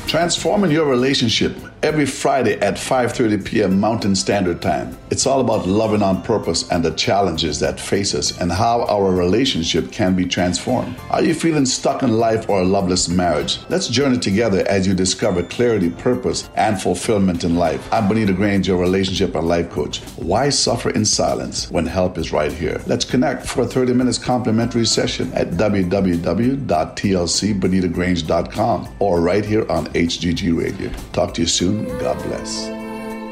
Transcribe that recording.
Transforming your relationship every Friday at 5:30 p.m. Mountain Standard Time. It's all about loving on purpose and the challenges that face us and how our relationship can be transformed. Are you feeling stuck in life or a loveless marriage? Let's journey together as you discover clarity, purpose, and fulfillment in life. I'm Bonita Grange, your relationship and life coach. Why suffer in silence when help is right here? Let's connect for a 30 minutes complimentary session at www.tlcbonitagrange.com or right here on HGG Radio. Talk to you soon. God bless.